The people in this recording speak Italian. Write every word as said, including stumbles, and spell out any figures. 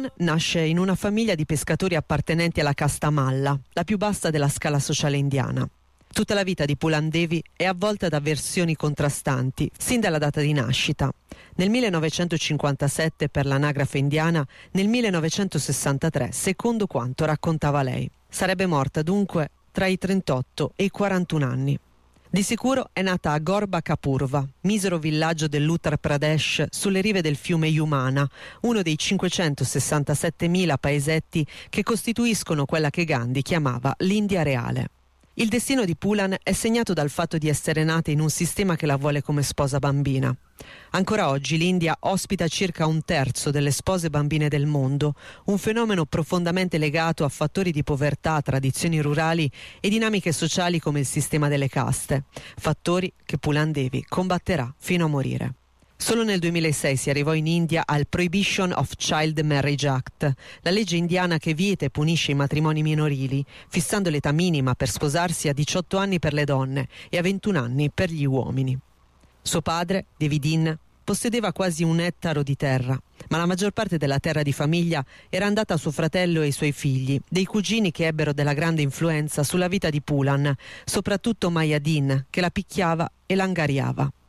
Pulan nasce in una famiglia di pescatori appartenenti alla casta Malla, la più bassa della scala sociale indiana. Tutta la vita di Pulan Devi è avvolta da versioni contrastanti, sin dalla data di nascita. Nel millenovecentocinquantasette per l'anagrafe indiana, nel millenovecentosessantatré, secondo quanto raccontava lei. Sarebbe morta dunque tra i trentotto e i quarantuno anni. Di sicuro è nata a Gorba Kapurva, misero villaggio dell'Uttar Pradesh sulle rive del fiume Yamuna, uno dei cinquecentosessantasettemila paesetti che costituiscono quella che Gandhi chiamava l'India reale. Il destino di Pulan è segnato dal fatto di essere nata in un sistema che la vuole come sposa bambina. Ancora oggi l'India ospita circa un terzo delle spose bambine del mondo, un fenomeno profondamente legato a fattori di povertà, tradizioni rurali e dinamiche sociali come il sistema delle caste, fattori che Pulan Devi combatterà fino a morire. Solo nel duemilasei si arrivò in India al Prohibition of Child Marriage Act, la legge indiana che vieta e punisce i matrimoni minorili, fissando l'età minima per sposarsi a diciotto anni per le donne e a ventuno anni per gli uomini. Suo padre, Devidin, possedeva quasi un ettaro di terra, ma la maggior parte della terra di famiglia era andata a suo fratello e ai suoi figli, dei cugini che ebbero della grande influenza sulla vita di Pulan, soprattutto Mayadin, che la picchiava e la angariava.